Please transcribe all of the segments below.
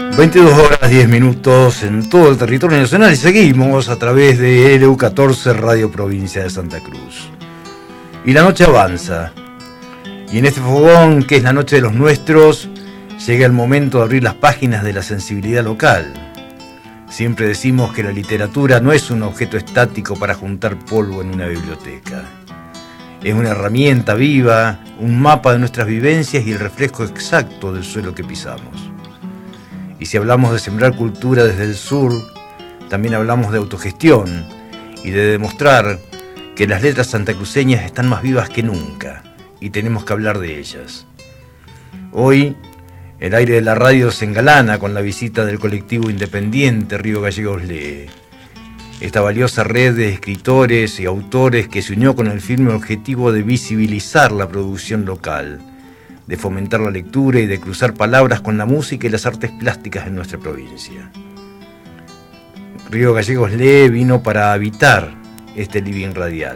22 horas 10 minutos en todo el territorio nacional y seguimos a través de LU 14 Radio Provincia de Santa Cruz. Y la noche avanza. Y en este fogón, que es la noche de los nuestros, llega el momento de abrir las páginas de la sensibilidad local. Siempre decimos que la literatura no es un objeto estático para juntar polvo en una biblioteca. Es una herramienta viva, un mapa de nuestras vivencias y el reflejo exacto del suelo que pisamos. Y si hablamos de sembrar cultura desde el sur, también hablamos de autogestión y de demostrar que las letras santacruceñas están más vivas que nunca y tenemos que hablar de ellas. Hoy, el aire de la radio se engalana con la visita del colectivo independiente Río Gallegos Lee. Esta valiosa red de escritores y autores que se unió con el firme objetivo de visibilizar la producción local, de fomentar la lectura y de cruzar palabras con la música y las artes plásticas en nuestra provincia. Río Gallegos Lee vino para habitar este living radial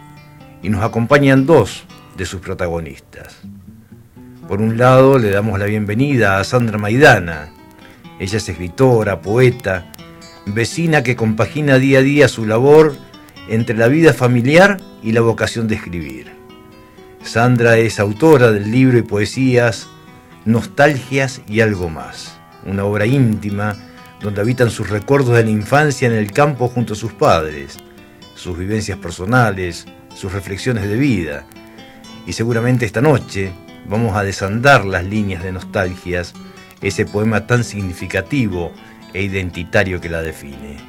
y nos acompañan dos de sus protagonistas. Por un lado, le damos la bienvenida a Sandra Maidana. Ella es escritora, poeta, vecina que compagina día a día su labor entre la vida familiar y la vocación de escribir. Sandra es autora del libro y poesías Nostalgias y algo más, una obra íntima donde habitan sus recuerdos de la infancia en el campo junto a sus padres, sus vivencias personales, sus reflexiones de vida. Y seguramente esta noche vamos a desandar las líneas de Nostalgias, ese poema tan significativo e identitario que la define.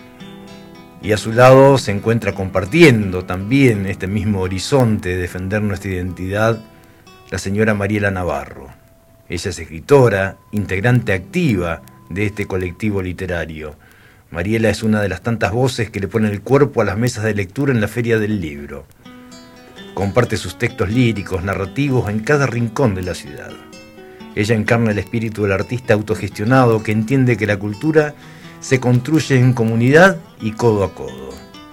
Y a su lado se encuentra compartiendo también este mismo horizonte de defender nuestra identidad la señora Mariela Navarro. Ella es escritora, integrante activa de este colectivo literario. Mariela es una de las tantas voces que le ponen el cuerpo a las mesas de lectura en la Feria del Libro. Comparte sus textos líricos, narrativos en cada rincón de la ciudad. Ella encarna el espíritu del artista autogestionado que entiende que la cultura se construye en comunidad y codo a codo.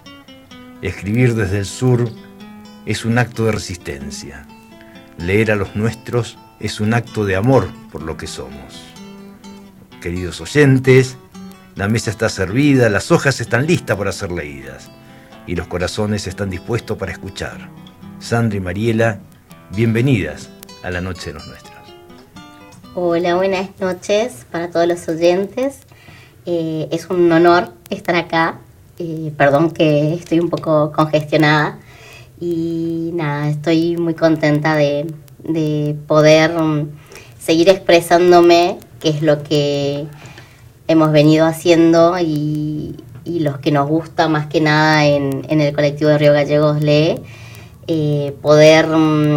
Escribir desde el sur es un acto de resistencia. Leer a los nuestros es un acto de amor por lo que somos. Queridos oyentes, la mesa está servida, las hojas están listas para ser leídas y los corazones están dispuestos para escuchar. Sandra y Mariela, bienvenidas a la Noche de los Nuestros. Hola, buenas noches para todos los oyentes. Es un honor estar acá. Perdón que estoy un poco congestionada. Y nada, estoy muy contenta de poder seguir expresándome, que es lo que hemos venido haciendo y los que nos gusta más que nada en el colectivo de Río Gallegos Lee, poder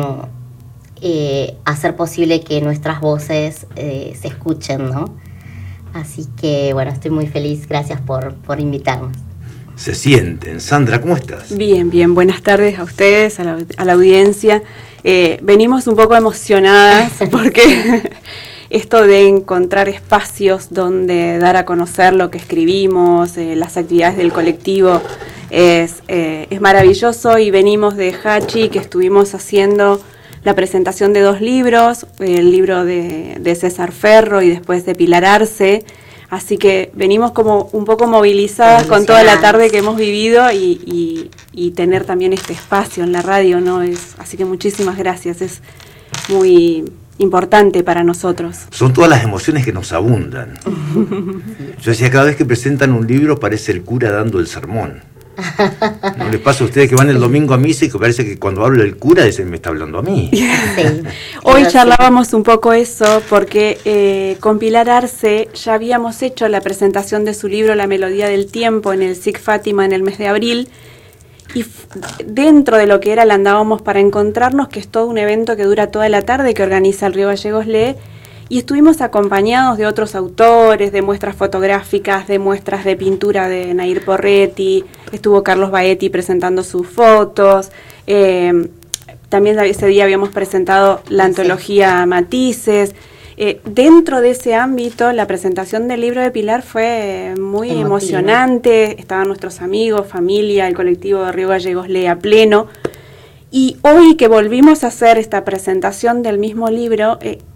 hacer posible que nuestras voces se escuchen, ¿no? Así que, bueno, estoy muy feliz. Gracias por invitarnos. Se sienten. Sandra, ¿cómo estás? Bien, bien. Buenas tardes a ustedes, a la audiencia. Venimos un poco emocionadas porque esto de encontrar espacios donde dar a conocer lo que escribimos, las actividades del colectivo, es maravilloso. Y venimos de Hachi, que estuvimos haciendo la presentación de 2 libros, el libro de César Ferro y después de Pilar Arce, así que venimos como un poco movilizadas con toda la tarde que hemos vivido y tener también este espacio en la radio, ¿no? Así que muchísimas gracias, es muy importante para nosotros. Son todas las emociones que nos abundan. Yo decía, cada vez que presentan un libro parece el cura dando el sermón. ¿No les pasa a ustedes que van el domingo a misa y que parece que cuando habla el cura me está hablando a mí? Sí. Hoy charlábamos un poco eso porque con Pilar Arce ya habíamos hecho la presentación de su libro La Melodía del Tiempo en el SIC Fátima en el mes de abril y dentro de lo que era el Andábamos para Encontrarnos, que es todo un evento que dura toda la tarde que organiza el Río Gallegos Lee, y estuvimos acompañados de otros autores, de muestras fotográficas, de muestras de pintura de Nair Porretti, estuvo Carlos Baetti presentando sus fotos, también ese día habíamos presentado la antología Matices. Dentro de ese ámbito, la presentación del libro de Pilar fue muy emocionante, estaban nuestros amigos, familia, el colectivo de Río Gallegos Lee a pleno, y hoy que volvimos a hacer esta presentación del mismo libro,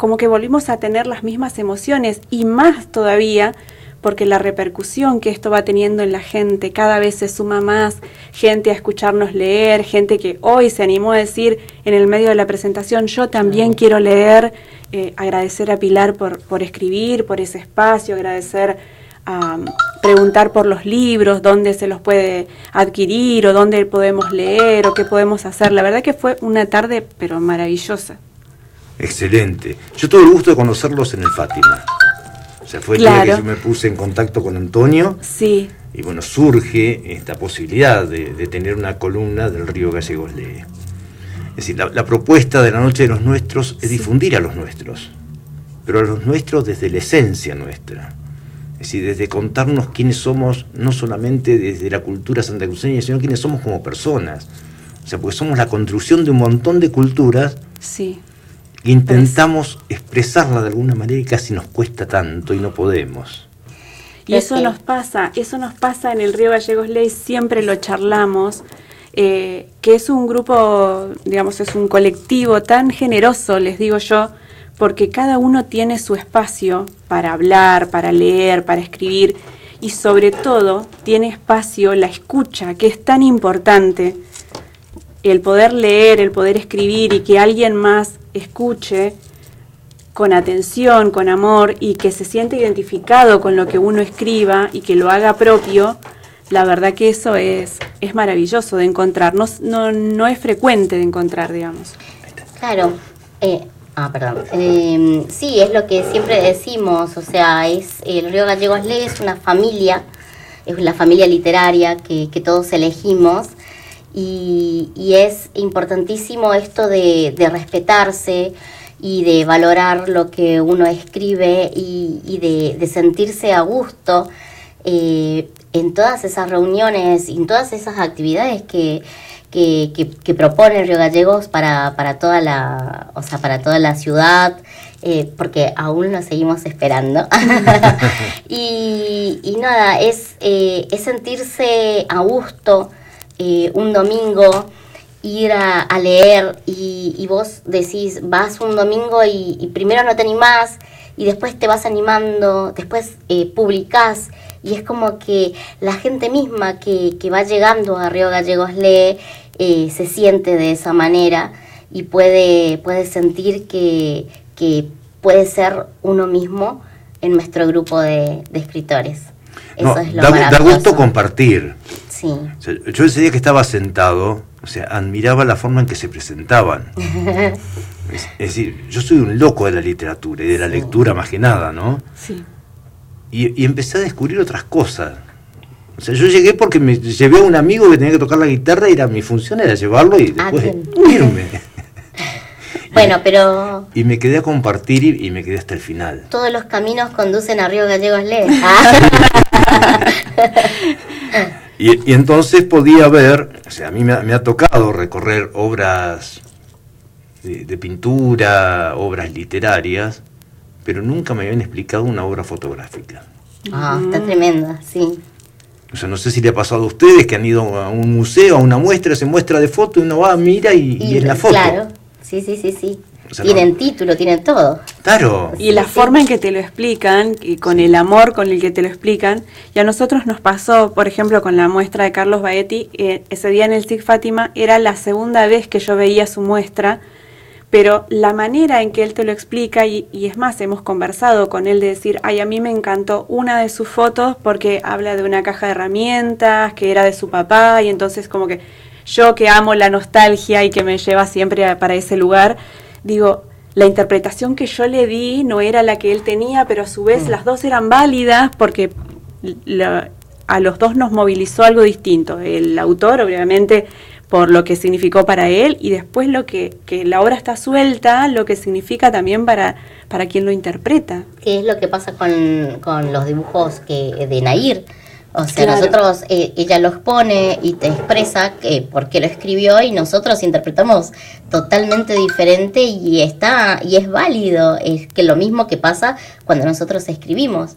como que volvimos a tener las mismas emociones y más todavía porque la repercusión que esto va teniendo en la gente, cada vez se suma más gente a escucharnos leer, gente que hoy se animó a decir en el medio de la presentación, yo también quiero leer, agradecer a Pilar por escribir, por ese espacio, agradecer a preguntar por los libros, dónde se los puede adquirir o dónde podemos leer o qué podemos hacer. La verdad que fue una tarde pero maravillosa. Excelente. Yo tuve el gusto de conocerlos en el Fátima. O sea, fue el día que yo me puse en contacto con Antonio. Sí. Y bueno, surge esta posibilidad de tener una columna del Río Gallegos Lee. Es decir, la propuesta de la Noche de los Nuestros es difundir a los nuestros, pero a los nuestros desde la esencia nuestra. Es decir, desde contarnos quiénes somos, no solamente desde la cultura santacruceña, sino quiénes somos como personas. O sea, porque somos la construcción de un montón de culturas. Sí. Intentamos expresarla de alguna manera y casi nos cuesta tanto y no podemos. Y eso nos pasa en el Río Gallegos Ley, siempre lo charlamos, que es un grupo, digamos, es un colectivo tan generoso, les digo yo, porque cada uno tiene su espacio para hablar, para leer, para escribir, y sobre todo tiene espacio la escucha, que es tan importante, el poder leer, el poder escribir y que alguien más escuche con atención, con amor y que se siente identificado con lo que uno escriba y que lo haga propio. La verdad que eso es maravilloso de encontrar, no es frecuente de encontrar, digamos. Claro, sí, es lo que siempre decimos, o sea, el Río Gallegos Lee es una familia, es la familia literaria que todos elegimos. Y es importantísimo esto de respetarse y de valorar lo que uno escribe y de sentirse a gusto en todas esas reuniones y en todas esas actividades que propone Río Gallegos para toda la ciudad, porque aún nos seguimos esperando. y nada, es sentirse a gusto. Un domingo ir a leer y vos decís, vas un domingo y primero no te animás y después te vas animando, después publicás y es como que la gente misma que va llegando a Río Gallegos Lee se siente de esa manera y puede sentir que puede ser uno mismo en nuestro grupo de escritores. Eso es lo maravilloso. Da gusto compartir. Sí. O sea, yo ese día que estaba sentado, o sea, admiraba la forma en que se presentaban. Es decir, yo soy un loco de la literatura y de la lectura más que nada, ¿no? Sí. Y empecé a descubrir otras cosas. O sea, yo llegué porque me llevé a un amigo que tenía que tocar la guitarra y mi función era llevarlo y después irme. Bueno, pero... Y me quedé a compartir y me quedé hasta el final. Todos los caminos conducen a Río Gallegos Lee. Y entonces podía ver, o sea, a mí me ha tocado recorrer obras de pintura, obras literarias, pero nunca me habían explicado una obra fotográfica. Está tremenda, sí. O sea, no sé si le ha pasado a ustedes que han ido a un museo, a una muestra, se muestra de foto y uno va, mira y es la foto. Claro, sí. O sea, tienen título, tienen todo. Claro. Y la forma en que te lo explican, y con el amor con el que te lo explican, y a nosotros nos pasó, por ejemplo, con la muestra de Carlos Baetti, ese día en el SIC Fátima, era la segunda vez que yo veía su muestra, pero la manera en que él te lo explica, y es más, hemos conversado con él de decir, a mí me encantó una de sus fotos porque habla de una caja de herramientas que era de su papá, y entonces como que yo que amo la nostalgia y que me lleva siempre para ese lugar, digo, la interpretación que yo le di no era la que él tenía, pero a su vez las dos eran válidas porque a los dos nos movilizó algo distinto. El autor, obviamente, por lo que significó para él, y después lo que la obra está suelta, lo que significa también para quien lo interpreta. ¿Qué es lo que pasa con los dibujos de Nair? O sea, claro. Nosotros, ella los pone y te expresa por qué lo escribió y nosotros interpretamos totalmente diferente y es válido. Es que lo mismo que pasa cuando nosotros escribimos.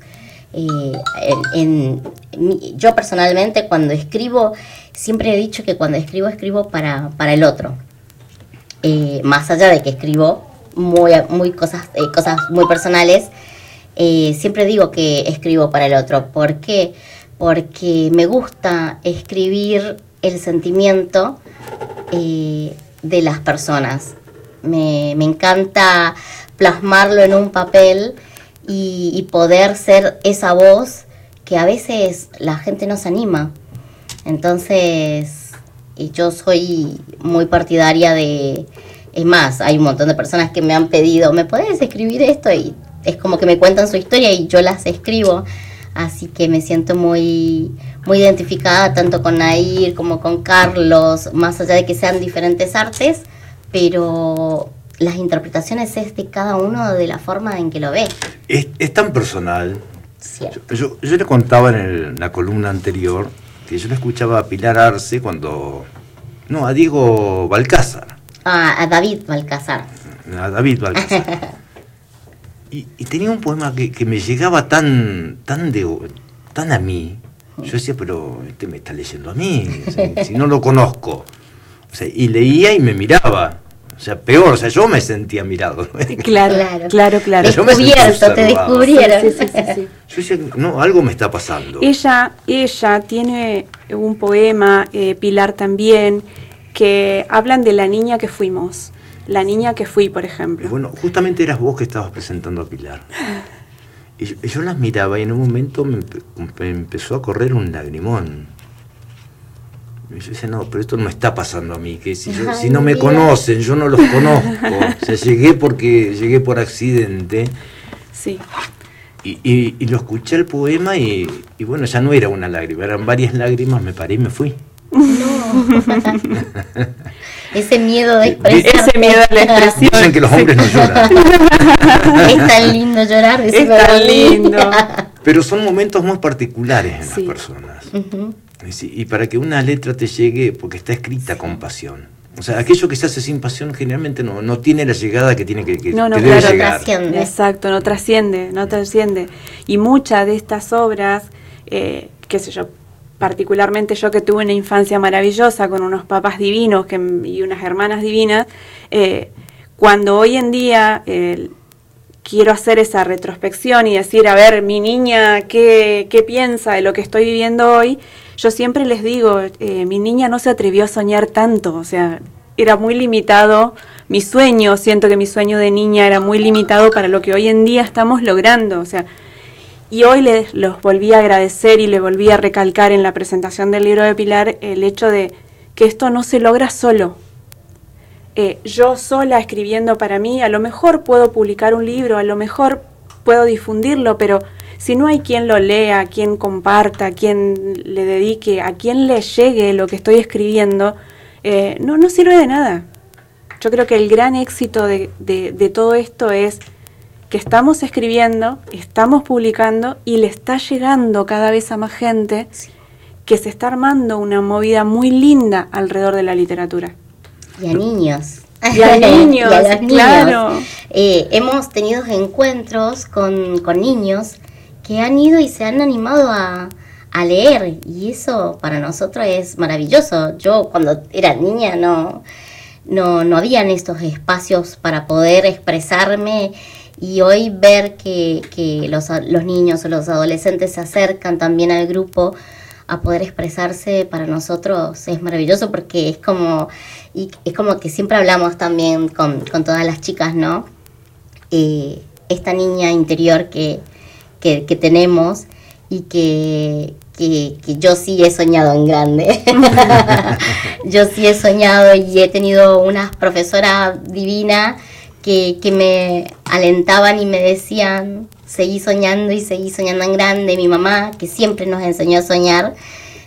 Yo personalmente cuando escribo, siempre he dicho que cuando escribo para el otro. Más allá de que escribo muy cosas muy personales, siempre digo que escribo para el otro. ¿Por qué? Porque me gusta escribir el sentimiento de las personas. Me encanta plasmarlo en un papel y poder ser esa voz que a veces la gente no se anima. Entonces, yo soy muy partidaria de... Es más, hay un montón de personas que me han pedido, ¿me podés escribir esto? Y es como que me cuentan su historia y yo las escribo. Así que me siento muy identificada tanto con Nair como con Carlos, más allá de que sean diferentes artes, pero las interpretaciones es de cada uno de la forma en que lo ve. Es tan personal. Cierto. Yo le contaba en la columna anterior que yo le escuchaba a Pilar Arce a Diego Balcázar. A David Balcázar. A David Balcázar. Y tenía un poema que me llegaba tan a mí. Yo decía, pero este me está leyendo a mí, si no lo conozco. O sea, y leía y me miraba. O sea, peor, yo me sentía mirado. Claro. Descubierto, te descubrieron. Sí. Yo decía, no, algo me está pasando. Ella tiene un poema, Pilar también, que hablan de la niña que fuimos. La niña que fui, por ejemplo. Bueno, justamente eras vos que estabas presentando a Pilar. Y yo las miraba y en un momento me empezó a correr un lagrimón. Y yo decía, no, pero esto no me está pasando a mí, que si no me conocen, yo no los conozco. O sea, llegué por accidente. Sí. Y lo escuché el poema y bueno, ya no era una lágrima, eran varias lágrimas, me paré y me fui. No. Ese miedo de expresar. Ese miedo a la expresión. Dicen que los hombres no lloran. Es tan lindo llorar. Es tan lindo. Pero son momentos muy particulares en Sí. las personas. Uh-huh. Y para que una letra te llegue, porque está escrita con pasión. O sea, aquello que se hace sin pasión generalmente no tiene la llegada que tiene que debe claro, llegar. Trasciende. Exacto, no trasciende. Y muchas de estas obras, qué sé yo, particularmente yo que tuve una infancia maravillosa con unos papás divinos y unas hermanas divinas, cuando hoy en día quiero hacer esa retrospección y decir, a ver, mi niña, ¿qué piensa de lo que estoy viviendo hoy? Yo siempre les digo, mi niña no se atrevió a soñar tanto, o sea, era muy limitado mi sueño, siento que mi sueño de niña era muy limitado para lo que hoy en día estamos logrando, o sea, y hoy los volví a agradecer y le volví a recalcar en la presentación del libro de Pilar el hecho de que esto no se logra solo. Yo sola escribiendo para mí, a lo mejor puedo publicar un libro, a lo mejor puedo difundirlo, pero si no hay quien lo lea, quien comparta, quien le dedique, a quien le llegue lo que estoy escribiendo, no sirve de nada. Yo creo que el gran éxito de todo esto es que estamos escribiendo, estamos publicando y le está llegando cada vez a más gente, que se está armando una movida muy linda alrededor de la literatura. Y a niños. Y a niños, y a los claro. Niños. Hemos tenido encuentros con niños que han ido y se han animado a leer, y eso para nosotros es maravilloso. Yo cuando era niña no habían estos espacios para poder expresarme, y hoy ver que los niños o los adolescentes se acercan también al grupo a poder expresarse, para nosotros es maravilloso, porque es como que siempre hablamos también con todas las chicas, ¿no? Esta niña interior que tenemos, y que yo sí he soñado en grande. Yo sí he soñado y he tenido unas profesoras divinas que me alentaban y me decían, seguí soñando y seguí soñando en grande. Mi mamá, que siempre nos enseñó a soñar,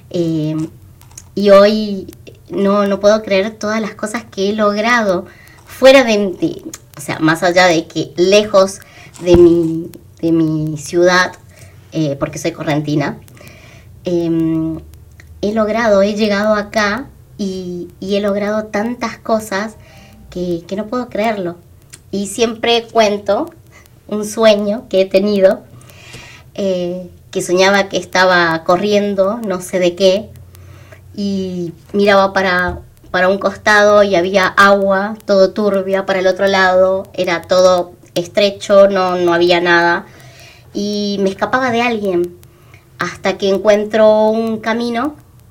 y hoy no puedo creer todas las cosas que he logrado fuera o sea, más allá de que lejos de mi ciudad, porque soy correntina, he llegado acá y he logrado tantas cosas que no puedo creerlo. Y siempre cuento un sueño que he tenido, que soñaba que estaba corriendo, no sé de qué, y miraba para para un costado y había agua, todo turbia, para el otro lado era todo estrecho, no había nada. Y me escapaba de alguien hasta que encuentro un camino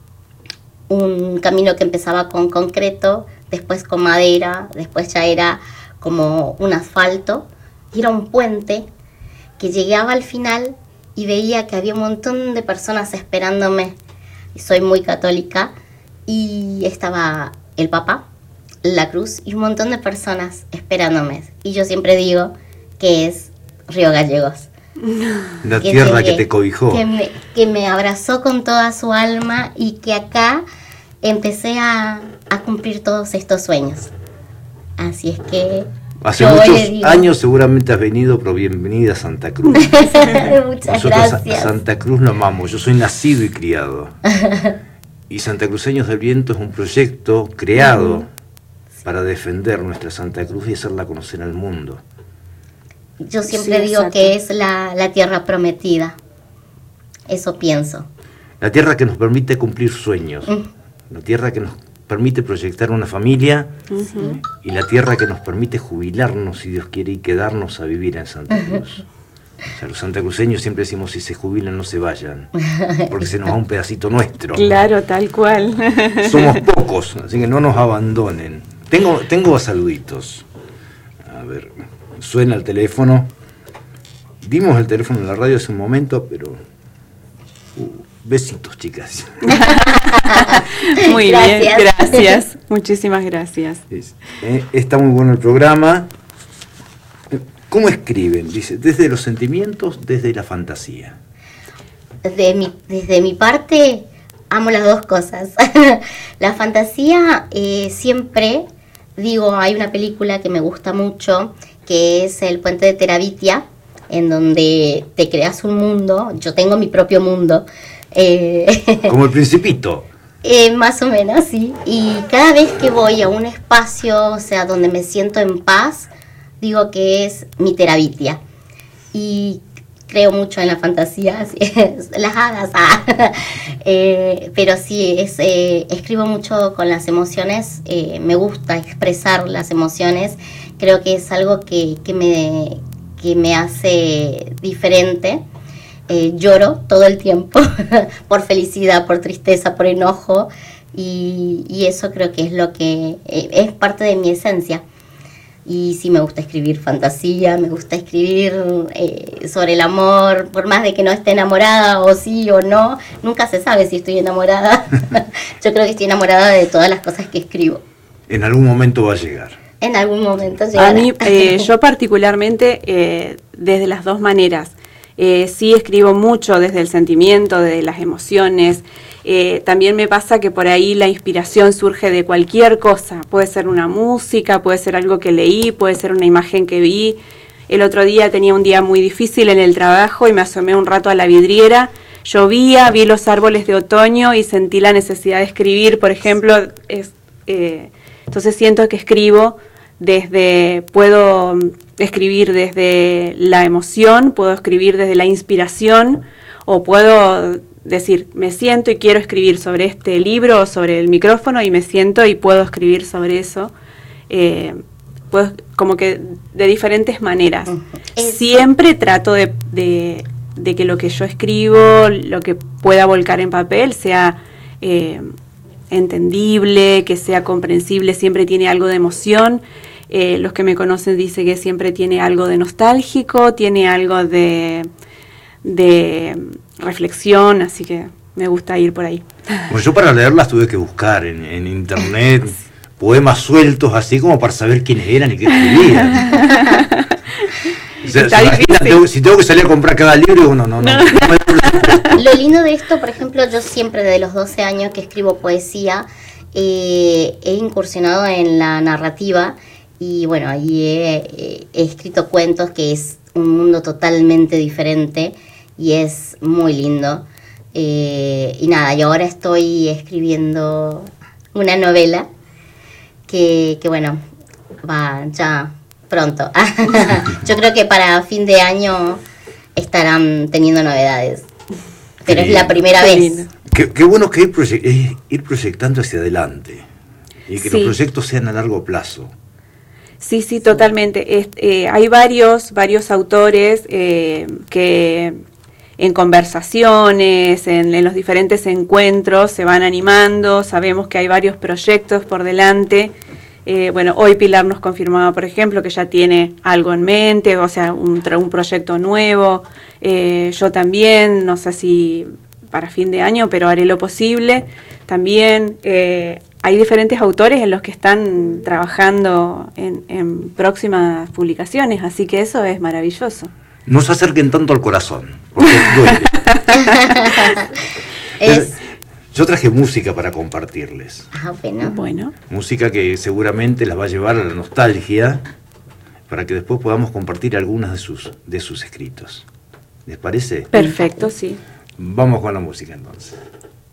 que empezaba con concreto, después con madera, después ya era como un asfalto, y era un puente que llegaba al final y veía que había un montón de personas esperándome. Soy muy católica y estaba el Papa, la cruz y un montón de personas esperándome. Y yo siempre digo que es Río Gallegos. La tierra que te cobijó. Que me abrazó con toda su alma y que acá empecé a cumplir todos estos sueños. Así es que... Hace muchos años seguramente has venido, pero bienvenida a Santa Cruz. Muchas gracias. A Santa Cruz lo amamos. Yo soy nacido y criado. Y Santacruceños del Viento es un proyecto creado para defender nuestra Santa Cruz y hacerla conocer al mundo. Yo siempre digo que es la tierra prometida. Eso pienso. La tierra que nos permite cumplir sueños. La tierra que nos permite proyectar una familia. Y la tierra que nos permite jubilarnos, si Dios quiere, y quedarnos a vivir en Santa Cruz. O sea, los santacruceños siempre decimos, si se jubilan no se vayan, porque se nos va un pedacito nuestro. Claro, tal cual. Somos pocos, así que no nos abandonen. Tengo saluditos. A ver, suena el teléfono. Dimos el teléfono en la radio hace un momento, pero... besitos, chicas. Muy bien, gracias. Muchísimas gracias. Está muy bueno el programa. ¿Cómo escriben? Dice, desde los sentimientos, desde la fantasía. Desde mi parte, amo las dos cosas. La fantasía, siempre digo, hay una película que me gusta mucho, que es El Puente de Terabitia, en donde te creas un mundo. Yo tengo mi propio mundo. Como El Principito. Más o menos, sí. Y cada vez que voy a un espacio, o sea, donde me siento en paz, digo que es mi terabitia. Y creo mucho en la fantasía, así es, las hadas. Pero sí, escribo mucho con las emociones. Me gusta expresar las emociones. Creo que es algo que me hace diferente. Lloro todo el tiempo por felicidad, por tristeza, por enojo, y eso creo que es lo que es parte de mi esencia. Y sí, me gusta escribir fantasía, me gusta escribir sobre el amor, por más de que no esté enamorada, o sí o no, nunca se sabe si estoy enamorada. Yo creo que estoy enamorada de todas las cosas que escribo. En algún momento va a llegar. En algún momento llegará. A mí, yo particularmente, desde las dos maneras. Sí escribo mucho desde el sentimiento, desde las emociones. También me pasa que por ahí la inspiración surge de cualquier cosa. Puede ser una música, puede ser algo que leí, puede ser una imagen que vi. El otro día tenía un día muy difícil en el trabajo y me asomé un rato a la vidriera. Llovía, vi los árboles de otoño y sentí la necesidad de escribir, por ejemplo. Entonces siento que puedo escribir desde la emoción, puedo escribir desde la inspiración, o puedo decir, me siento y quiero escribir sobre este libro o sobre el micrófono, y me siento y puedo escribir sobre eso, como que de diferentes maneras. Siempre trato de que lo que yo escribo, lo que pueda volcar en papel, sea entendible, que sea comprensible, siempre tiene algo de emoción. Los que me conocen dicen que siempre tiene algo de nostálgico, tiene algo de reflexión, así que me gusta ir por ahí. Bueno, yo para leerlas tuve que buscar en internet poemas sueltos, así como para saber quiénes eran y qué escribían. O sea, si tengo que salir a comprar cada libro, no. Lo lindo de esto, por ejemplo, yo siempre desde los 12 años que escribo poesía, he incursionado en la narrativa. Y bueno, ahí he escrito cuentos, que es un mundo totalmente diferente y es muy lindo. Y nada, y ahora estoy escribiendo una novela que bueno, va ya pronto. Yo creo que para fin de año estarán teniendo novedades. Pero es la primera vez. Qué bueno que ir proyectando hacia adelante. y que los proyectos sean a largo plazo. Sí, sí, totalmente. Hay varios autores que en conversaciones, en los diferentes encuentros se van animando. Sabemos que hay varios proyectos por delante. Bueno, hoy Pilar nos confirmaba, por ejemplo, que ya tiene algo en mente, o sea, un proyecto nuevo. Yo también, no sé si para fin de año, pero haré lo posible. También hay diferentes autores en los que están trabajando en próximas publicaciones, así que eso es maravilloso. No se acerquen tanto al corazón, porque duele. Yo traje música para compartirles. Bueno. Música que seguramente las va a llevar a la nostalgia, para que después podamos compartir algunas de sus escritos. ¿Les parece? Perfecto, sí. Vamos con la música entonces.